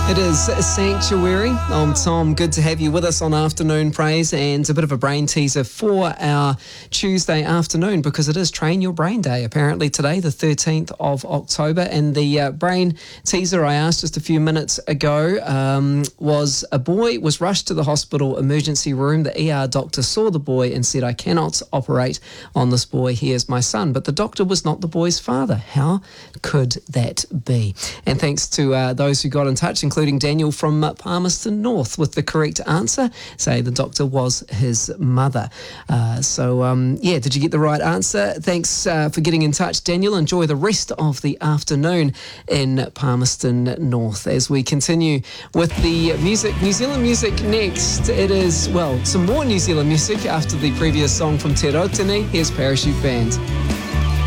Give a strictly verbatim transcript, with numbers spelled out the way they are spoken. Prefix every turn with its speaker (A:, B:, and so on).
A: It is Sanctuary. I'm Tom. Good to have you with us on Afternoon Praise, and a bit of a brain teaser for our Tuesday afternoon, because it is Train Your Brain Day apparently today, the thirteenth of October. And the uh, brain teaser I asked just a few minutes ago um, was a boy was rushed to the hospital emergency room. The E R doctor saw the boy and said, "I cannot operate on this boy. He is my son." But the doctor was not the boy's father. How could that be? And thanks to uh, those who got in touch, including including Daniel from uh, Palmerston North, with the correct answer. Say the doctor was his mother. Uh, so, um, yeah, did you get the right answer? Thanks uh, for getting in touch, Daniel. Enjoy the rest of the afternoon in Palmerston North as we continue with the music, New Zealand music next. It is, well, some more New Zealand music after the previous song from Te Rautini. Here's Parachute Band.